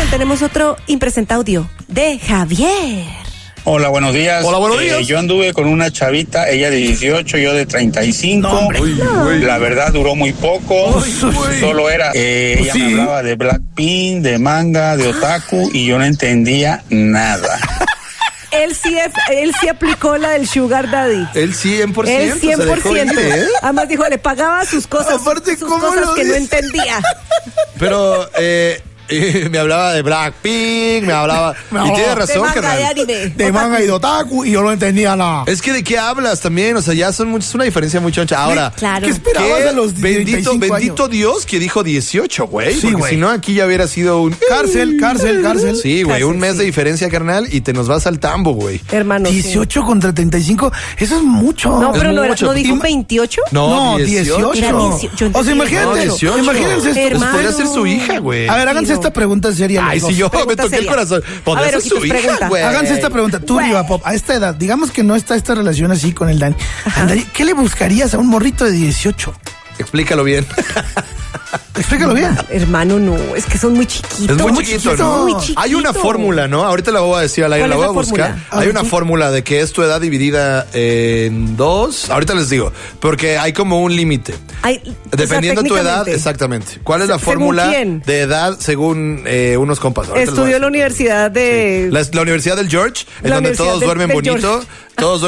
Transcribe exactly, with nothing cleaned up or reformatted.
tenemos otro impresentado audio de Javier. Hola, buenos días. Hola, buenos días. Eh, yo anduve con una chavita, ella de dieciocho, yo de treinta y cinco. No, hombre. Uy, uy. La verdad duró muy poco. Uy, uy. Solo era, eh, Pues ella sí. me hablaba de Blackpink, de manga, de otaku y yo no entendía nada. Él sí, es- él sí aplicó la del Sugar Daddy. El cien por ciento. El cien por ciento. Se dejó ir, ¿eh? Además dijo, le pagaba sus cosas, Aparte, sus ¿cómo cosas lo que no dice? entendía. Pero eh, eh, me hablaba de Blackpink, me hablaba... Me y hablaba tiene De razón, manga, de carnal. anime. De manga y de otaku y yo no entendía nada. Es que de qué hablas también, o sea, ya son muchos, es una diferencia muy choncha. Ahora, Claro. ¿Qué esperabas ¿qué? de los bendito, treinta y cinco bendito años? Dios que dijo dieciocho, güey. Sí, porque güey. si no, aquí ya hubiera sido un... Cárcel, cárcel, cárcel. Sí, güey, Cárcel, un mes sí. de diferencia, carnal, y te nos vas al tambo, güey. Hermano. sí. dieciocho contra treinta y cinco, eso es mucho. No, Es pero no, era, mucho. ¿no dijo Ima- veintiocho? No, No, dieciocho. Era dieciocho, yo O sea, entendí. imagínate, No, dieciocho. imagínense esto. Pues Hermano. podría ser su hija, güey. A ver, háganse Sí, no. esta pregunta seria. los Ay, dos. si yo me Pregunta toqué el seria. corazón. A Podría ver, ser su Ojitos, hija, pregunta. güey. Háganse esta pregunta. Tú, Güey. Riva Pop, a esta edad, digamos que no está esta relación así con el Dani. Andaría- ¿Qué le buscarías a un morrito de dieciocho? Explícalo bien. Explícalo bien. Hermano, no, es que son muy chiquitos. Es muy chiquito, ¿no? Muy chiquito. Hay una fórmula, ¿no? Ahorita la voy a decir al aire, ¿Cuál la es voy a la buscar. fórmula? Hay A ver, una tú. fórmula de que es tu edad dividida en dos. Ahorita les digo, porque hay como un límite. Ay, o sea, Dependiendo tu edad, técnicamente. exactamente. ¿Cuál es la ¿Según fórmula quién? de edad según eh, unos compas? Ahorita les voy a Estudió en la decir. universidad de... La, la Universidad del George, en La donde Universidad todos del- duermen del bonito, George. todos